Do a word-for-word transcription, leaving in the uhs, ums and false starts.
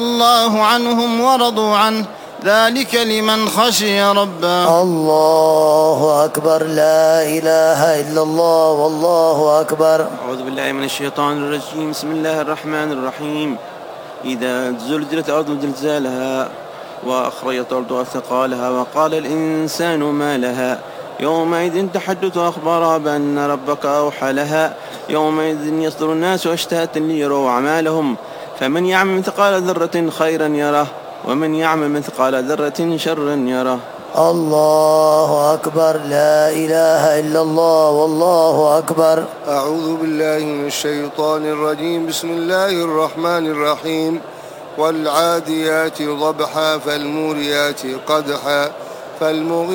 الله عنهم ورضوا عنه ذلك لمن خشي ربه. الله أكبر. لا إله إلا الله والله أكبر. أعوذ بالله من الشيطان الرجيم. بسم الله الرحمن الرحيم. إذا زلزلت الأرض زلزالها وأخرجت الأرض أثقالها وقال الإنسان ما لها يومئذ تحدث أخبارها بأن ربك أوحى لها يومئذ يصدر الناس أشتاتا ليروا أعمالهم فمن يعمل مثقال ذرة خيرا يره ومن يعمل مثقال ذرة شرا يره. الله أكبر. لا إله إلا الله والله أكبر. أعوذ بالله من الشيطان الرجيم. بسم الله الرحمن الرحيم. والعاديات ضبحا فالموريات قدحا فالمغيرات